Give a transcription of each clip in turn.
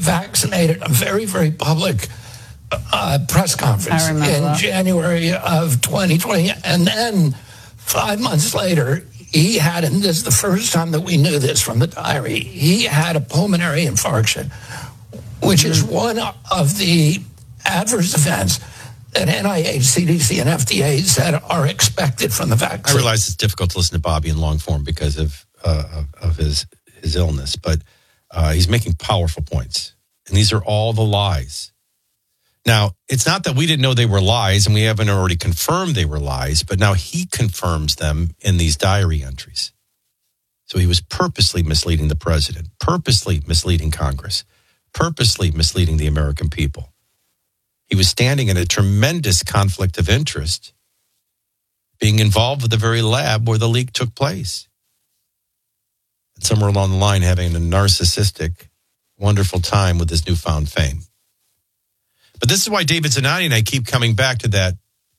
vaccinated, a very, very public press conference in January of 2020. And then 5 months later, he had, and this is the first time that we knew this from the diary, he had a pulmonary infarction, which is one of the adverse events that NIH, CDC, and FDA said are expected from the vaccine. I realize it's difficult to listen to Bobby in long form because of his illness, but he's making powerful points. And these are all the lies. Now, it's not that we didn't know they were lies and we haven't already confirmed they were lies, but now he confirms them in these diary entries. So he was purposely misleading the president, purposely misleading Congress, purposely misleading the American people. He was standing in a tremendous conflict of interest, being involved with the very lab where the leak took place. And somewhere along the line, having a narcissistic, wonderful time with his newfound fame. But this is why David Zanotti and I keep coming back to that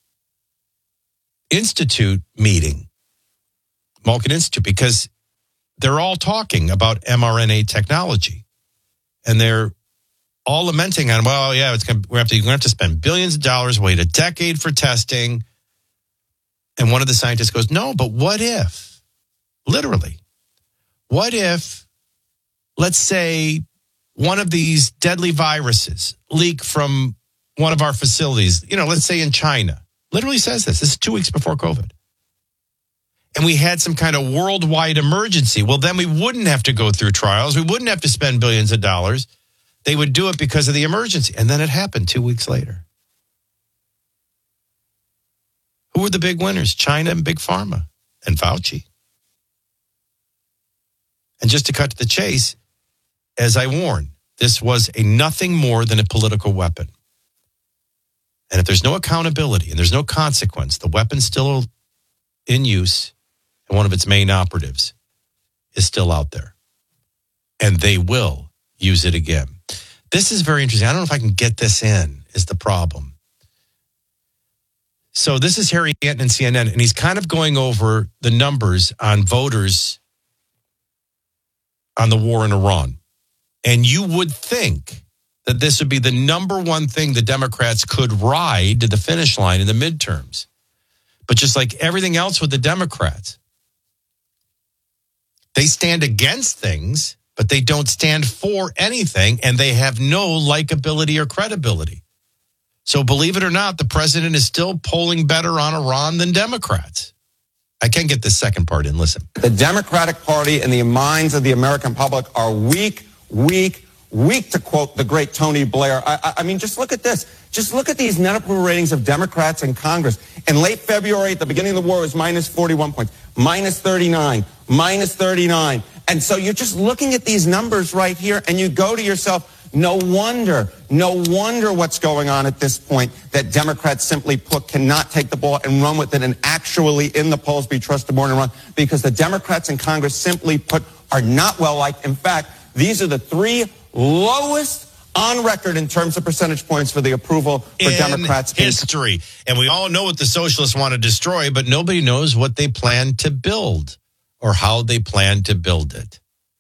Institute meeting, Malkin Institute, because they're all talking about mRNA technology. And they're all lamenting on, well, yeah, we're going to have to spend billions of dollars, wait a decade for testing. And one of the scientists goes, no, but what if, literally, what if, let's say, one of these deadly viruses leak from one of our facilities, let's say in China, literally says this. This is 2 weeks before COVID. And we had some kind of worldwide emergency. Well, then we wouldn't have to go through trials. We wouldn't have to spend billions of dollars. They would do it because of the emergency. And then it happened 2 weeks later. Who were the big winners? China and Big Pharma and Fauci. And just to cut to the chase, as I warned, this was nothing more than a political weapon. And if there's no accountability and there's no consequence, the weapon's still in use and one of its main operatives is still out there. And they will use it again. This is very interesting. I don't know if I can get this in, is the problem. So this is Harry Stanton in CNN, and he's kind of going over the numbers on voters on the war in Iran. And you would think that this would be the number one thing the Democrats could ride to the finish line in the midterms. But just like everything else with the Democrats, they stand against things, but they don't stand for anything, and they have no likability or credibility. So believe it or not, the president is still polling better on Iran than Democrats. I can't get this second part in. Listen. The Democratic Party in the minds of the American public are weak, to quote the great Tony Blair. I mean, just look at this. Just look at these net approval ratings of Democrats in Congress. In late February, at the beginning of the war, it was minus 41 points, minus 39, minus 39. And so you're just looking at these numbers right here, and you go to yourself, no wonder what's going on at this point, that Democrats simply put cannot take the ball and run with it and actually in the polls be trusted more than run, because the Democrats in Congress simply put are not well liked. In fact, these are the 3 lowest on record in terms of percentage points for the approval for Democrats in history. And we all know what the socialists want to destroy, but nobody knows what they plan to build or how they plan to build it.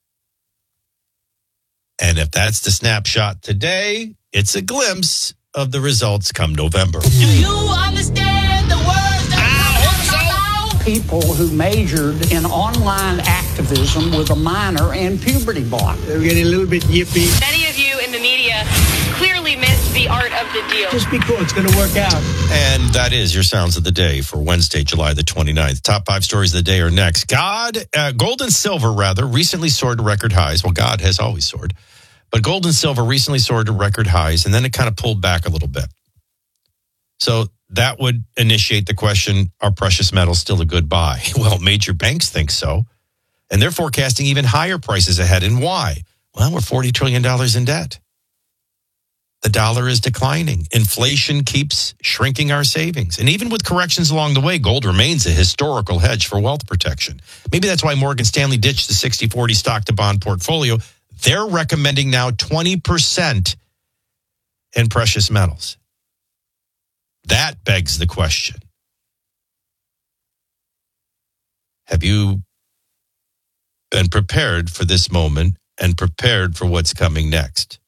And if that's the snapshot today, it's a glimpse of the results come November. Do you understand the words that people who majored in online activism with a minor in puberty block? They're getting a little bit yippy. Many of you in the media clearly missed the art of the deal. Just be cool. It's going to work out. And that is your Sounds of the Day for Wednesday, July the 29th. Top 5 stories of the day are next. Gold and silver, recently soared to record highs. Well, God has always soared. But gold and silver recently soared to record highs, and then it kind of pulled back a little bit. So that would initiate the question, are precious metals still a good buy? Well, major banks think so. And they're forecasting even higher prices ahead. And why? Well, we're $40 trillion in debt. The dollar is declining. Inflation keeps shrinking our savings. And even with corrections along the way, gold remains a historical hedge for wealth protection. Maybe that's why Morgan Stanley ditched the 60-40 stock-to-bond portfolio. They're recommending now 20% in precious metals. That begs the question. Have you been prepared for this moment and prepared for what's coming next?